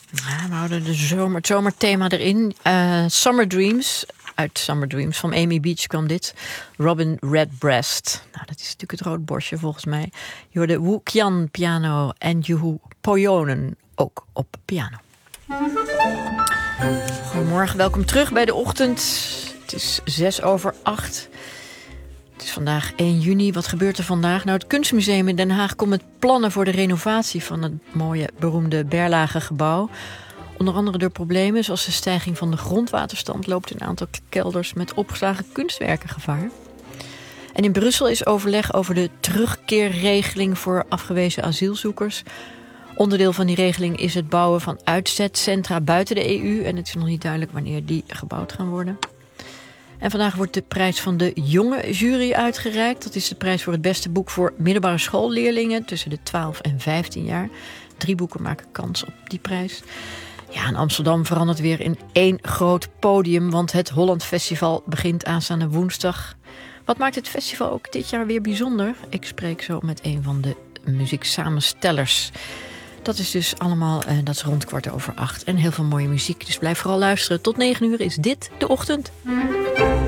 Ja, we houden het zomerthema erin. Summer Dreams. Uit Summer Dreams van Amy Beach kwam dit. Robin Redbreast. Nou, dat is natuurlijk het roodborstje volgens mij. Je hoorde Woo Kian piano en Juhu Poyonen ook op piano. Goedemorgen, welkom terug bij de ochtend. Het is 7:06. Het is vandaag 1 juni. Wat gebeurt er vandaag? Nou, het Kunstmuseum in Den Haag komt met plannen voor de renovatie van het mooie, beroemde Berlage-gebouw. Onder andere door problemen zoals de stijging van de grondwaterstand loopt een aantal kelders met opgeslagen kunstwerken gevaar. En in Brussel is overleg over de terugkeerregeling voor afgewezen asielzoekers. Onderdeel van die regeling is het bouwen van uitzetcentra buiten de EU. En het is nog niet duidelijk wanneer die gebouwd gaan worden. En vandaag wordt de prijs van de jonge jury uitgereikt. Dat is de prijs voor het beste boek voor middelbare schoolleerlingen tussen de 12 en 15 jaar. 3 boeken maken kans op die prijs. Ja, en Amsterdam verandert weer in één groot podium, want het Holland Festival begint aanstaande woensdag. Wat maakt het festival ook dit jaar weer bijzonder? Ik spreek zo met een van de muzieksamenstellers. Dat is dus allemaal, dat is rond 7:15. En heel veel mooie muziek, dus blijf vooral luisteren. Tot 9 uur is dit de ochtend.